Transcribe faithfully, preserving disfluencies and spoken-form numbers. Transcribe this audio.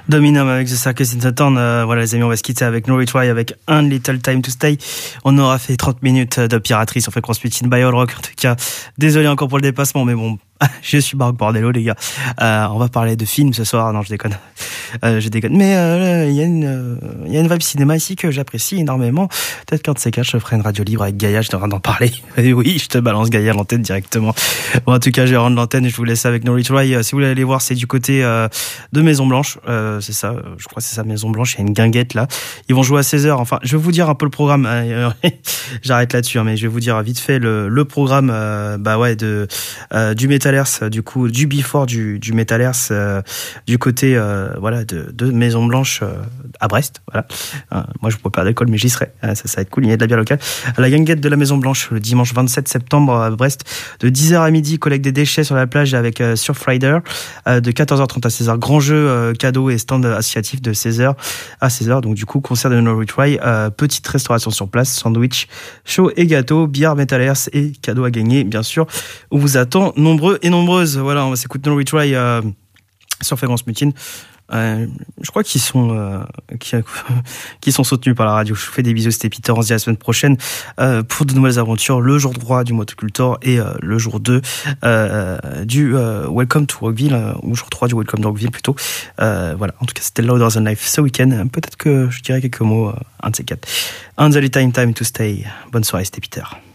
Dominum avec The Circus in the Town. Euh, voilà les amis, on va se quitter avec No Retry avec Un Little Time to Stay. On aura fait trente minutes de piraterie sur Fréquence Mutine by All Rock. En tout cas, désolé encore pour le dépassement, mais bon, je suis Baroque Bordello les gars. Euh, on va parler de films ce soir. Non, je déconne. Euh, je déconne. Mais il euh, y a une, il euh, y a une vibe cinéma ici que j'apprécie énormément. Peut-être qu'un de ces quatre, je ferai une radio libre avec Gaïa. Je devrais en parler. Et oui, je te balance Gaïa à l'antenne directement. Bon, en tout cas, je vais rendre l'antenne et je vous laisse avec No Retry. Euh, si vous voulez aller voir, c'est du côté euh, de Maison Blanche. Euh, c'est ça. Je crois que c'est ça, Maison Blanche. Il y a une guinguette là. Ils vont jouer à seize heures. Enfin, je vais vous dire un peu le programme. J'arrête là-dessus, hein, mais je vais vous dire vite fait le, le programme. Euh, bah ouais, de euh, du Metalers, du coup, du Before du du Metalers, euh, du côté euh, voilà de, de Maison Blanche euh, à Brest. Voilà. Euh, moi, je ne bois pas d'alcool, mais j'y serai. Euh, ça, ça va être cool. Il y a de la bière locale. À la guinguette de la Maison Blanche le dimanche vingt-sept septembre à Brest, de dix heures à midi, collecte des déchets sur la plage avec euh, Surfrider. Euh, de quatorze heures trente à seize heures, grand jeu euh, cadeau et stand associatif de seize heures à seize heures. Donc du coup, concert de No Retry, euh, petite restauration sur place, sandwich, chaud et gâteau, bière Metalers et cadeau à gagner, bien sûr. On vous attend nombreux et nombreuses. Voilà, on va s'écouter No Retry euh, sur Fréquence Mutine. Euh, je crois qu'ils sont euh, qui, qui sont soutenus par la radio. Je vous fais des bisous, c'était Peter. On se dit à la semaine prochaine euh, pour de nouvelles aventures, le jour trois du Motocultor et euh, le jour deux euh, du euh, Welcome to Rockville, euh, ou jour trois du Welcome to Rockville plutôt. Euh, voilà, en tout cas c'était Louder Than Life ce week-end. Peut-être que je dirais quelques mots, euh, un de ces quatre. Un the time time to stay. Bonne soirée, c'était Peter.